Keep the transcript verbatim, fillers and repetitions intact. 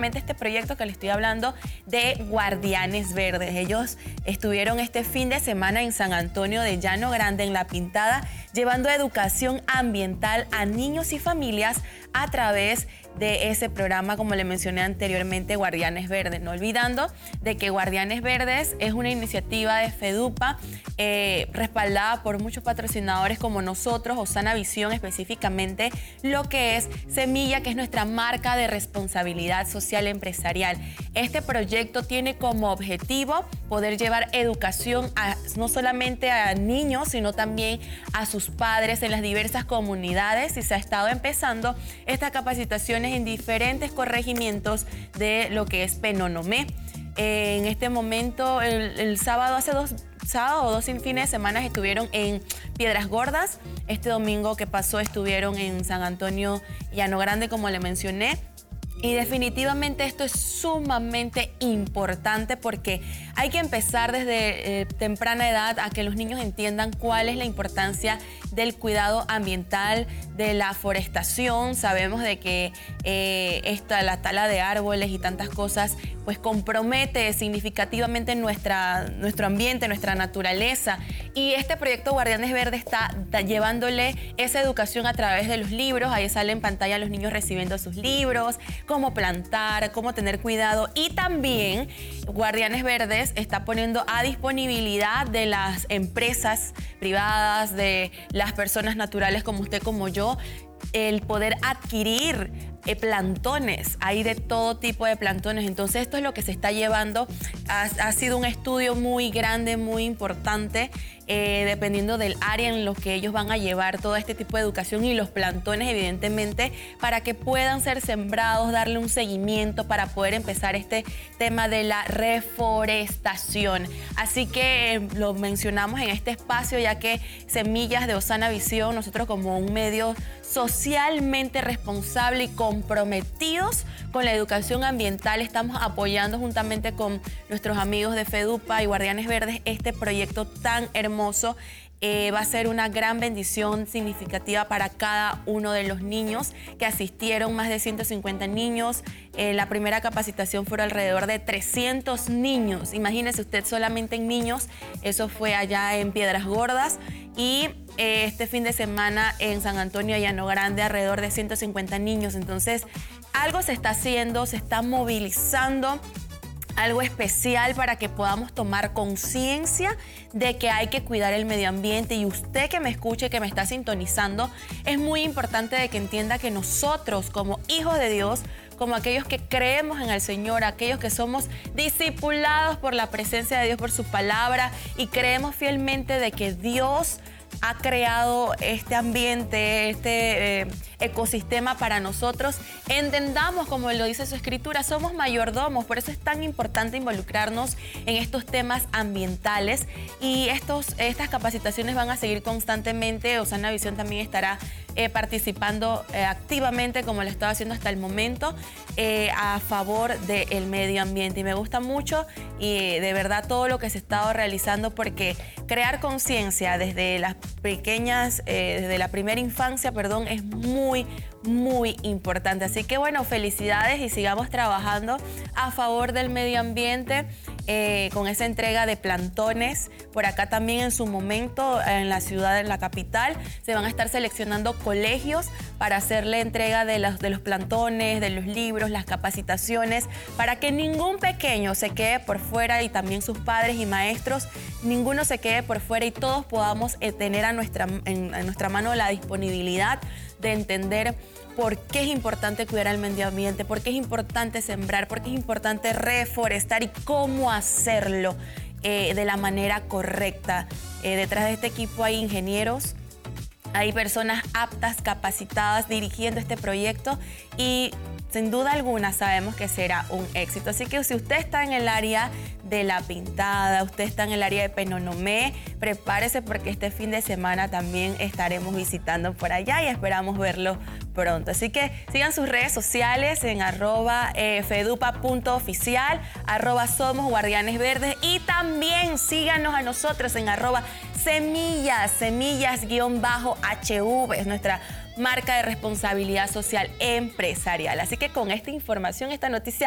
justamente este proyecto que le estoy hablando de Guardianes Verdes. Ellos estuvieron este fin de semana en San Antonio de Llano Grande, en La Pintada, llevando educación ambiental a niños y familias a través de ese programa, como le mencioné anteriormente, Guardianes Verdes. No olvidando de que Guardianes Verdes es una iniciativa de FEDUPA eh, respaldada por muchos patrocinadores como nosotros, Osana Visión específicamente, lo que es Semilla, que es nuestra marca de responsabilidad social empresarial. Este proyecto tiene como objetivo poder llevar educación a, no solamente a niños, sino también a sus padres en las diversas comunidades, y se ha estado empezando estas capacitaciones en diferentes corregimientos de lo que es Penonomé. Eh, en este momento, el, el sábado, hace dos sábados o dos fines de semana estuvieron en Piedras Gordas. Este domingo que pasó estuvieron en San Antonio Llano Grande, como le mencioné. Y definitivamente esto es sumamente importante porque hay que empezar desde eh, temprana edad a que los niños entiendan cuál es la importancia del cuidado ambiental, de la forestación. Sabemos de que eh, esta, la tala de árboles y tantas cosas pues compromete significativamente nuestra, nuestro ambiente, nuestra naturaleza. Y este proyecto Guardianes Verdes está, está llevándole esa educación a través de los libros. Ahí sale en pantalla los niños recibiendo sus libros, cómo plantar, cómo tener cuidado. Y también Guardianes Verdes está poniendo a disponibilidad de las empresas privadas, de las personas naturales como usted, como yo, el poder adquirir eh, plantones. Hay de todo tipo de plantones. Entonces esto es lo que se está llevando. Ha, ha sido un estudio muy grande, muy importante, eh, dependiendo del área en lo que ellos van a llevar todo este tipo de educación, y los plantones evidentemente para que puedan ser sembrados, darle un seguimiento para poder empezar este tema de la reforestación. Así que eh, lo mencionamos en este espacio, ya que Semillas de Osana Visión, nosotros como un medio socialmente responsable y comprometidos con la educación ambiental, estamos apoyando juntamente con nuestros amigos de FEDUPA y Guardianes Verdes este proyecto tan hermoso. Eh, va a ser una gran bendición significativa para cada uno de los niños que asistieron, más de ciento cincuenta niños. Eh, la primera capacitación fueron alrededor de trescientos niños. Imagínese usted, solamente en niños. Eso fue allá en Piedras Gordas. Y eh, este fin de semana en San Antonio Llano Grande, alrededor de ciento cincuenta niños. Entonces, algo se está haciendo, se está movilizando, algo especial para que podamos tomar conciencia de que hay que cuidar el medio ambiente. Y usted que me escuche, que me está sintonizando, es muy importante de que entienda que nosotros, como hijos de Dios, como aquellos que creemos en el Señor, aquellos que somos discipulados por la presencia de Dios, por su palabra, y creemos fielmente de que Dios ha creado este ambiente, este eh, ecosistema para nosotros, entendamos, como lo dice su escritura, somos mayordomos. Por eso es tan importante involucrarnos en estos temas ambientales, y estos, estas capacitaciones van a seguir constantemente. Osana Visión también estará eh, participando eh, activamente, como lo estaba haciendo hasta el momento, eh, a favor del medio ambiente. Y me gusta mucho, y de verdad todo lo que se ha estado realizando, porque crear conciencia desde las pequeñas, eh, desde la primera infancia, perdón, es muy, muy importante. Así que bueno, felicidades, y sigamos trabajando a favor del medio ambiente eh, con esa entrega de plantones. Por acá también en su momento, en la ciudad, en la capital, se van a estar seleccionando colegios para hacerle entrega de los, de los plantones, de los libros, las capacitaciones, para que ningún pequeño se quede por fuera, y también sus padres y maestros, ninguno se quede por fuera, y todos podamos eh, tener a nuestra, en, en nuestra mano la disponibilidad de entender por qué es importante cuidar el medio ambiente, por qué es importante sembrar, por qué es importante reforestar y cómo hacerlo eh, de la manera correcta. Eh, detrás de este equipo hay ingenieros, hay personas aptas, capacitadas, dirigiendo este proyecto, y sin duda alguna sabemos que será un éxito. Así que si usted está en el área de La Pintada, usted está en el área de Penonomé, prepárese, porque este fin de semana también estaremos visitando por allá y esperamos verlo pronto. Así que sigan sus redes sociales en arroba eh, fedupa.oficial, arroba somos Guardianes Verdes, y también síganos a nosotros en arroba semillas, semillas guión bajo H V, es nuestra marca de responsabilidad social empresarial. Así que con esta información, esta noticia